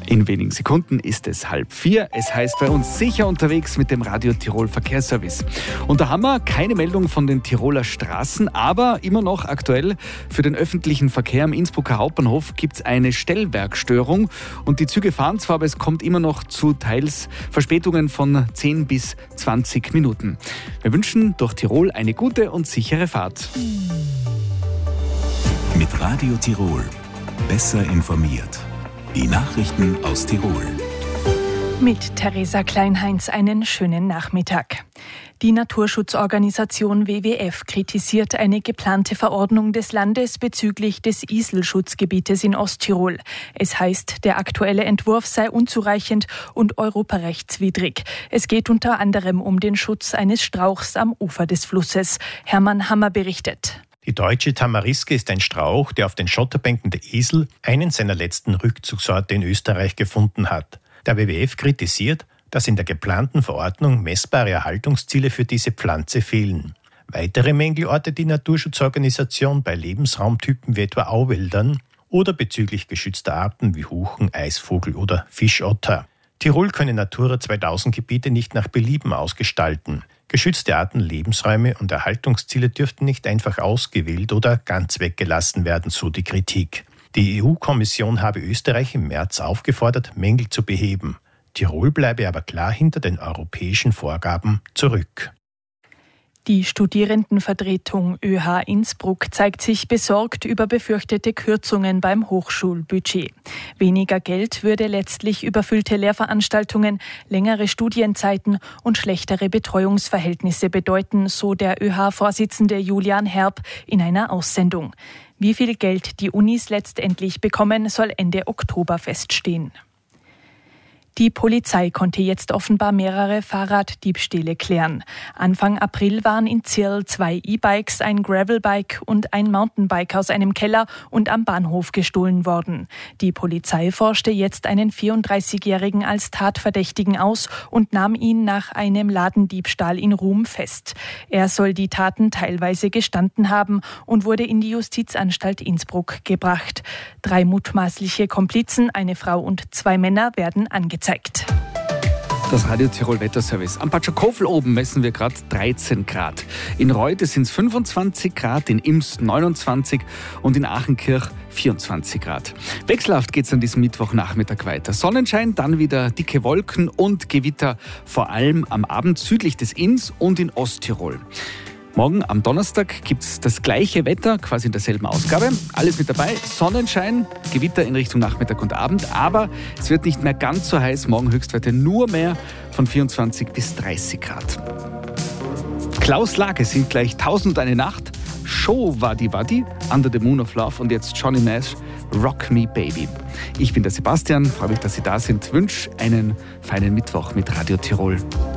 In wenigen Sekunden ist es 3:30. Es heißt bei uns sicher unterwegs mit dem Radio Tirol Verkehrsservice. Und da haben wir keine Meldung von den Tiroler Straßen, aber immer noch aktuell für den öffentlichen Verkehr am Innsbrucker Hauptbahnhof gibt es eine Stellwerkstörung. Und die Züge fahren zwar, aber es kommt immer noch zu teils Verspätungen von 10 bis 20 Minuten. Wir wünschen durch Tirol eine gute und sichere Fahrt. Mit Radio Tirol. Besser informiert. Die Nachrichten aus Tirol. Mit Theresa Kleinheinz einen schönen Nachmittag. Die Naturschutzorganisation WWF kritisiert eine geplante Verordnung des Landes bezüglich des Iselschutzgebietes in Osttirol. Es heißt, der aktuelle Entwurf sei unzureichend und europarechtswidrig. Es geht unter anderem um den Schutz eines Strauchs am Ufer des Flusses. Hermann Hammer berichtet. Die deutsche Tamariske ist ein Strauch, der auf den Schotterbänken der Isel einen seiner letzten Rückzugsorte in Österreich gefunden hat. Der WWF kritisiert, dass in der geplanten Verordnung messbare Erhaltungsziele für diese Pflanze fehlen. Weitere Mängel ortet die Naturschutzorganisation bei Lebensraumtypen wie etwa Auwäldern oder bezüglich geschützter Arten wie Huchen, Eisvogel oder Fischotter. Tirol könne Natura 2000 Gebiete nicht nach Belieben ausgestalten. Geschützte Arten, Lebensräume und Erhaltungsziele dürften nicht einfach ausgewählt oder ganz weggelassen werden, so die Kritik. Die EU-Kommission habe Österreich im März aufgefordert, Mängel zu beheben. Tirol bleibe aber klar hinter den europäischen Vorgaben zurück. Die Studierendenvertretung ÖH Innsbruck zeigt sich besorgt über befürchtete Kürzungen beim Hochschulbudget. Weniger Geld würde letztlich überfüllte Lehrveranstaltungen, längere Studienzeiten und schlechtere Betreuungsverhältnisse bedeuten, so der ÖH-Vorsitzende Julian Herb in einer Aussendung. Wie viel Geld die Unis letztendlich bekommen, soll Ende Oktober feststehen. Die Polizei konnte jetzt offenbar mehrere Fahrraddiebstähle klären. Anfang April waren in Zirl 2 E-Bikes, ein Gravelbike und ein Mountainbike aus einem Keller und am Bahnhof gestohlen worden. Die Polizei forschte jetzt einen 34-Jährigen als Tatverdächtigen aus und nahm ihn nach einem Ladendiebstahl in Ruhm fest. Er soll die Taten teilweise gestanden haben und wurde in die Justizanstalt Innsbruck gebracht. 3 mutmaßliche Komplizen, eine Frau und 2 Männer werden angezeigt. Das Radio Tirol Wetterservice. Am Patschakofel oben messen wir gerade 13 Grad. In Reute sind es 25 Grad, in Ims 29 und in Achenkirch 24 Grad. Wechselhaft geht es an diesem Mittwochnachmittag weiter. Sonnenschein, dann wieder dicke Wolken und Gewitter, vor allem am Abend südlich des Inns und in Osttirol. Morgen am Donnerstag gibt es das gleiche Wetter, quasi in derselben Ausgabe. Alles mit dabei, Sonnenschein, Gewitter in Richtung Nachmittag und Abend. Aber es wird nicht mehr ganz so heiß. Morgen Höchstwerte nur mehr von 24 bis 30 Grad. Klaus Lage singt gleich 1001 Nacht. Show Wadi Wadi, Under the Moon of Love und jetzt Johnny Nash, Rock Me Baby. Ich bin der Sebastian, freue mich, dass Sie da sind. Wünsche einen feinen Mittwoch mit Radio Tirol.